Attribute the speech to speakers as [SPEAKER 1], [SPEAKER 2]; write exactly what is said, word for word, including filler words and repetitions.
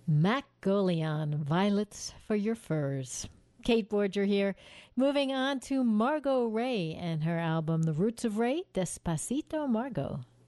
[SPEAKER 1] Mac Golion, Violets for Your Furs. Kate Borger here. Moving on to Margot Ray and her album The Roots of Ray, Despacito Margot.